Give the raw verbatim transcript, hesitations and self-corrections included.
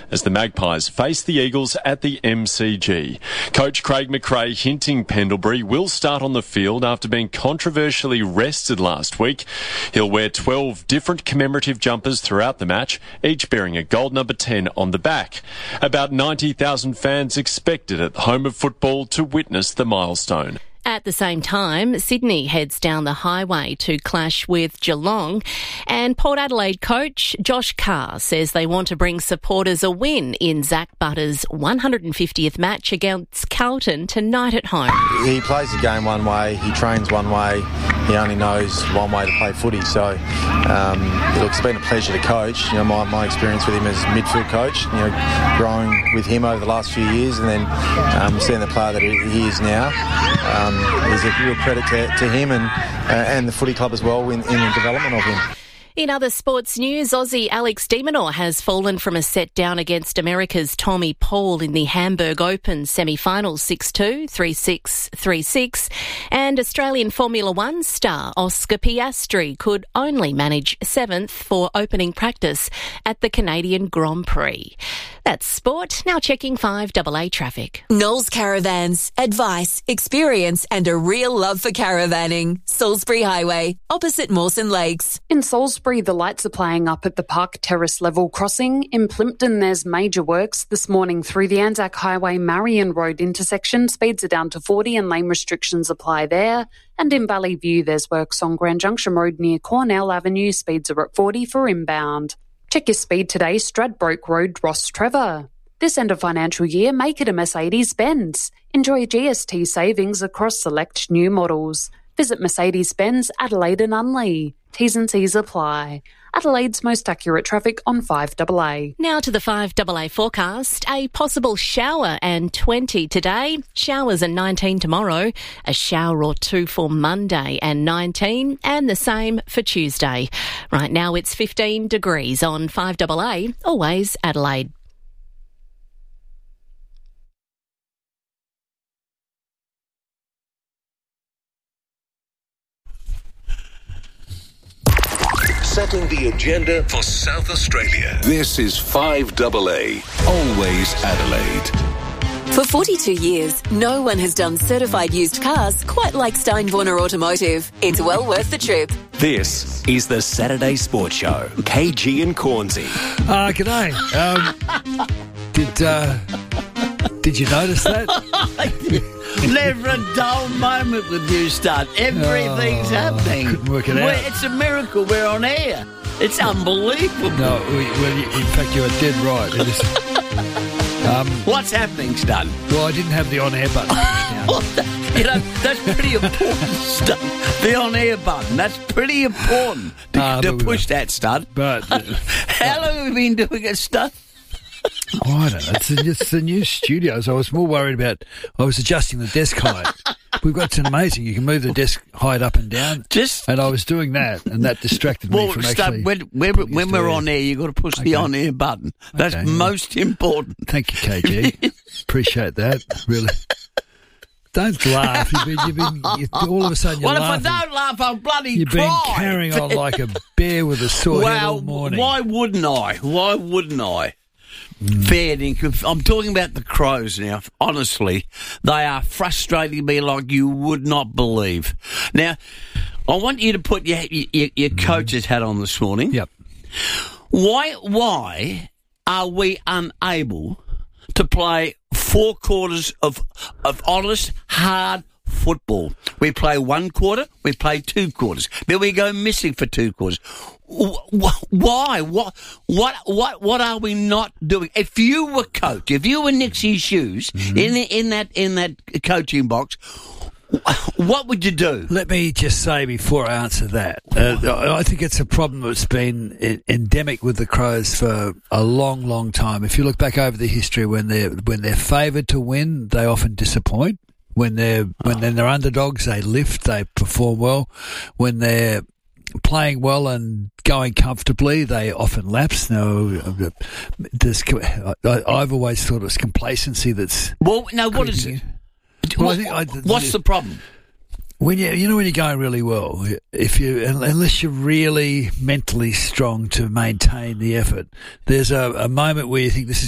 as the Magpies face the Eagles at the M C G. Coach Craig McRae hinting Pendlebury will start on the field after being controversially rested last week. He'll wear twelve different commemorative jumpers throughout the match, each bearing a gold number ten on the back. About ninety thousand fans expected at the home of football to witness the milestone. At the same time, Sydney heads down the highway to clash with Geelong, and Port Adelaide coach Josh Carr says they want to bring supporters a win in Zach Butter's one hundred fiftieth match against Carlton tonight at home. He plays the game one way, he trains one way, he only knows one way to play footy, so um, look, it's been a pleasure to coach. You know, my, my experience with him as midfield coach, you know, growing with him over the last few years, and then um, seeing the player that he, he is now. Um, is a real credit to, to him and uh, and the footy club as well in, in the development of him. In other sports news, Aussie Alex de Minaur has fallen from a set down against America's Tommy Paul in the Hamburg Open semi-finals six two, three six, three six, and Australian Formula One star Oscar Piastri could only manage seventh for opening practice at the Canadian Grand Prix. That's sport. Now checking five A A traffic. Knowles Caravans. Advice, experience and a real love for caravanning. Salisbury Highway, opposite Mawson Lakes. In Salisbury, the lights are playing up at the Park Terrace level crossing. In Plympton, there's major works this morning through the Anzac Highway Marion Road intersection. Speeds are down to forty and lane restrictions apply there. And in Valley View, there's works on Grand Junction Road near Cornell Avenue. Speeds are at forty for inbound. Check your speed today, Stradbroke Road, Ross Trevor. This end of financial year, make it a Mercedes-Benz. Enjoy G S T savings across select new models. Visit Mercedes-Benz Adelaide and Unley. T's and C's apply. Adelaide's most accurate traffic on five A A. Now to the five A A forecast. A possible shower and twenty today. Showers and nineteen tomorrow. A shower or two for Monday and nineteen. And the same for Tuesday. Right now it's fifteen degrees on five A A. Always Adelaide. Setting the agenda for South Australia. This is five A A. Always Adelaide. For forty-two years, no one has done certified used cars quite like Steinborner Automotive. It's well worth the trip. This is the Saturday Sports Show. K G and Cornsey. Uh, g'day. Um, did, uh, did you notice that? Never a dull moment with you, Stud. Everything's oh, happening. Couldn't work it We're, out. it's a miracle we're on air. It's unbelievable. No, we, well, in fact, you were dead right. It is, um, What's happening, Stud? well, I didn't have the on-air button pushed down. You know, that's pretty important, Stud. The on-air button. That's pretty important to, Ah, to but we push were- that, Stud. But uh, How long have you been doing it, Stud? oh, I don't know. It's, it's the new studios. I was more worried about. I was adjusting the desk height. We've got it's amazing. You can move the desk height up and down. Just and I was doing that, and that distracted me well, from Stud, actually. when, when, putting when this we're to on air. air, you've got to push Okay. the on-air button. That's Okay. most important. Thank you, K G. Appreciate that. Really. Don't laugh. You've been, you've been you, all of a sudden you're Well, laughing. if I don't laugh, I'll bloody You've cry. been carrying on like a bear with a sore head all Well, morning. why wouldn't I? Why wouldn't I? Fair dinkum. I'm talking about the Crows now. Honestly, they are frustrating me like you would not believe. Now, I want you to put your your, your coach's hat on this morning. Yep. Why? Why are we unable to play four quarters of of honest, hard football? We play one quarter, we play two quarters, then we go missing for two quarters. Why? What? What? What? What are we not doing? If you were coach, if you were Nixie's shoes mm-hmm. in the, in that in that coaching box, what would you do? Let me just say before I answer that, uh, I think it's a problem that's been endemic with the Crows for a long, long time. If you look back over the history, when they're when they're favoured to win, they often disappoint. When they're when oh. they're underdogs, they lift, they perform well. When they're playing well and going comfortably, they often lapse. Now, there's, I've always thought it's complacency that's. Well, no, what is it? Well, I think I, What's the problem? When you you know when you're going really well, if you unless you're really mentally strong to maintain the effort, there's a, a moment where you think this is